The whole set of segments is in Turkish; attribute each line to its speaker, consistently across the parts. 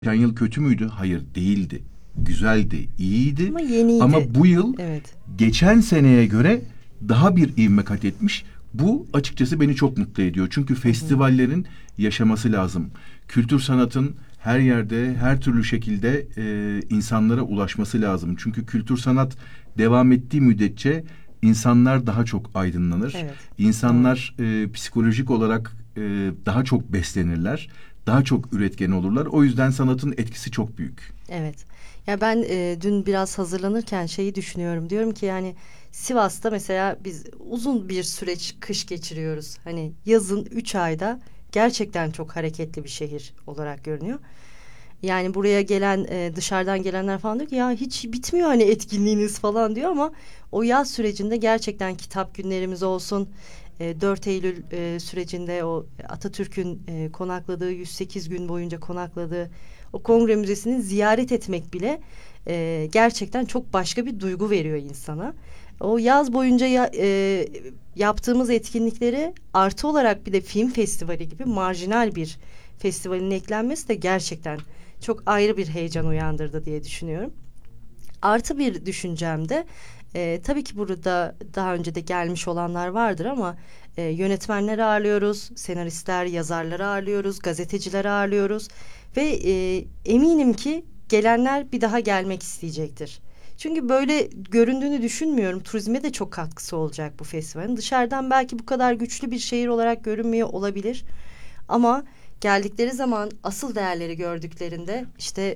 Speaker 1: Geçen yıl kötü müydü? Hayır, değildi. Güzeldi, iyiydi.
Speaker 2: Ama yeniydi.
Speaker 1: Ama bu yıl
Speaker 2: Evet.
Speaker 1: geçen seneye göre daha bir ivme kat etmiş. Bu açıkçası beni çok mutlu ediyor. Çünkü festivallerin yaşaması lazım. Kültür sanatın her yerde, her türlü şekilde insanlara ulaşması lazım. Çünkü kültür sanat devam ettiği müddetçe insanlar daha çok aydınlanır.
Speaker 2: Evet.
Speaker 1: İnsanlar psikolojik olarak daha çok beslenirler. Daha çok üretken olurlar. O yüzden sanatın etkisi çok büyük.
Speaker 2: Evet. Ya ben dün biraz hazırlanırken şeyi düşünüyorum. Diyorum ki yani Sivas'ta mesela biz uzun bir süreç kış geçiriyoruz. Hani yazın 3 ayda gerçekten çok hareketli bir şehir olarak görünüyor. Yani buraya gelen dışarıdan gelenler falan diyor ki ya hiç bitmiyor hani etkinliğiniz falan diyor ama o yaz sürecinde gerçekten kitap günlerimiz olsun. 4 Eylül sürecinde o Atatürk'ün konakladığı 108 gün boyunca konakladığı o kongre müzesini ziyaret etmek bile gerçekten çok başka bir duygu veriyor insana. O yaz boyunca yaptığımız etkinlikleri artı olarak bir de film festivali gibi marjinal bir festivalin eklenmesi de gerçekten çok ayrı bir heyecan uyandırdı diye düşünüyorum. Artı bir düşüncem de tabii ki burada daha önce de gelmiş olanlar vardır ama yönetmenleri ağırlıyoruz, senaristler, yazarları ağırlıyoruz, gazetecileri ağırlıyoruz ve eminim ki gelenler bir daha gelmek isteyecektir. Çünkü böyle göründüğünü düşünmüyorum. Turizme de çok katkısı olacak bu festivalin. Dışarıdan belki bu kadar güçlü bir şehir olarak görünmüyor olabilir. Ama geldikleri zaman asıl değerleri gördüklerinde işte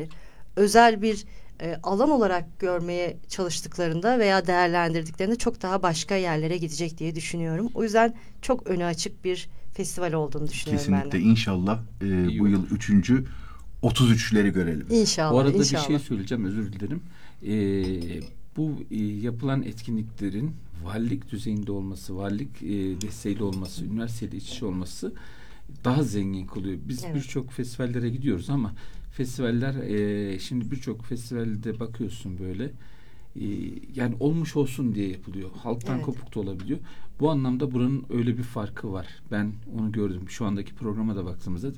Speaker 2: özel bir alan olarak görmeye çalıştıklarında veya değerlendirdiklerinde çok daha başka yerlere gidecek diye düşünüyorum. O yüzden çok önü açık bir festival olduğunu düşünüyorum ben de.
Speaker 1: Kesinlikle inşallah bu yıl 33'leri görelim.
Speaker 2: İnşallah.
Speaker 3: Bu arada
Speaker 2: inşallah.
Speaker 3: bir şey söyleyeceğim, özür dilerim. Bu yapılan etkinliklerin valilik düzeyinde olması, valilik desteğiyle olması, üniversiteyle iç içe olması daha zengin kılıyor. Biz birçok festivallere gidiyoruz ama festivaller şimdi birçok festivalde bakıyorsun böyle yani olmuş olsun diye yapılıyor. Halktan kopuk da olabiliyor. Bu anlamda buranın öyle bir farkı var. Ben onu gördüm. Şu andaki programa da baktığımızda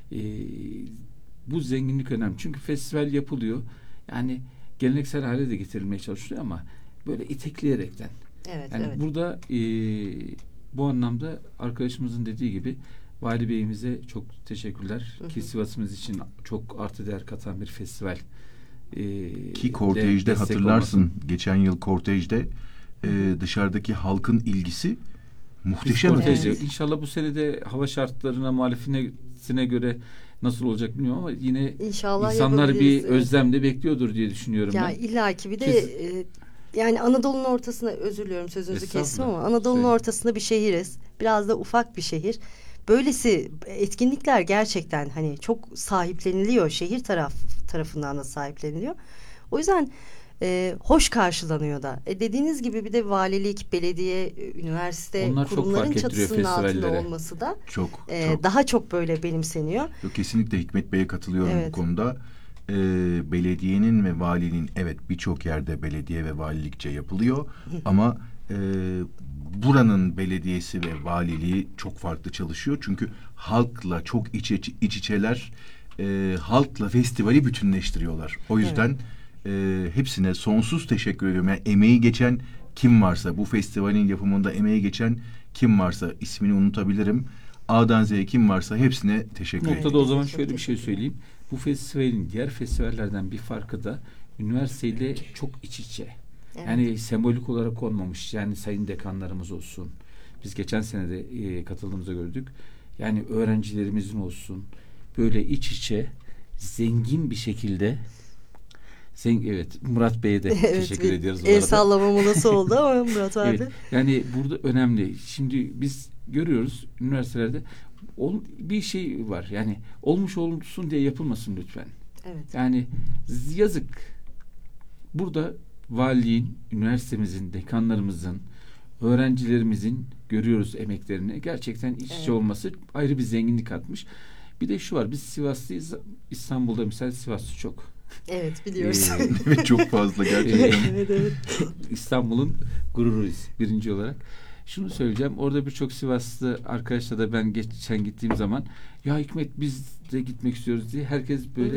Speaker 3: bu zenginlik önemli. Çünkü festival yapılıyor. Yani geleneksel hale de getirilmeye çalışılıyor ama böyle itekleyerekten. Yani burada bu anlamda arkadaşımızın dediği gibi Vali Bey'imize çok teşekkürler. Ki Sivas'ımız için çok artı değer katan bir festival.
Speaker 1: Ki kortejde hatırlarsın olmasın. Geçen yıl kortejde dışarıdaki halkın ilgisi muhteşem.
Speaker 3: İnşallah bu sene de hava şartlarına muhalefetine göre nasıl olacak bilmiyorum ama yine İnşallah insanlar bir özlemle bekliyordur diye düşünüyorum ben.
Speaker 2: İllaki bir de yani Anadolu'nun ortasında, özür diliyorum sözünüzü kestim ama Anadolu'nun ortasında bir şehiriz. Biraz da ufak bir şehir. Böylesi etkinlikler gerçekten hani çok sahipleniliyor. Şehir tarafından da sahipleniliyor. O yüzden hoş karşılanıyor da. Dediğiniz gibi bir de valilik, belediye, üniversite
Speaker 3: onlar
Speaker 2: kurumların çatısının altında olması da
Speaker 1: çok.
Speaker 2: daha çok böyle benimseniyor.
Speaker 1: Kesinlikle Hikmet Bey'e katılıyorum bu konuda. Belediyenin ve valinin birçok yerde belediye ve valilikçe yapılıyor ama buranın belediyesi ve valiliği çok farklı çalışıyor. Çünkü halkla çok iç içeler, halkla festivali bütünleştiriyorlar. O yüzden hepsine sonsuz teşekkür ediyorum. Yani emeği geçen kim varsa, bu festivalin yapımında emeği geçen kim varsa ismini unutabilirim. A'dan Z'ye kim varsa hepsine teşekkür ederim.
Speaker 3: Noktada o zaman şöyle bir şey söyleyeyim. Bu festivalin diğer festivallerden bir farkı da üniversiteyle çok iç içe. Yani sembolik olarak olmamış. Yani sayın dekanlarımız olsun. Biz geçen sene de katıldığımızda gördük. Yani öğrencilerimizin olsun. Böyle iç içe zengin bir şekilde Murat Bey'e de teşekkür ediyoruz.
Speaker 2: El sallama molası oldu ama Murat abi.
Speaker 3: Yani burada önemli. Şimdi biz görüyoruz üniversitelerde bir şey var. Yani olmuş olsun diye yapılmasın lütfen. Yani yazık. Burada valiliğin, üniversitemizin, dekanlarımızın, öğrencilerimizin görüyoruz emeklerini. Gerçekten iç içe olması ayrı bir zenginlik katmış. Bir de şu var. Biz Sivaslıyız. İstanbul'da mesela Sivaslı çok.
Speaker 2: Evet biliyoruz.
Speaker 1: Çok fazla gerçekten.
Speaker 3: İstanbul'un gururuyuz birinci olarak. Şunu söyleyeceğim. Orada birçok Sivaslı arkadaşla da ben geçen gittiğim zaman ya Hikmet biz de gitmek istiyoruz diye herkes böyle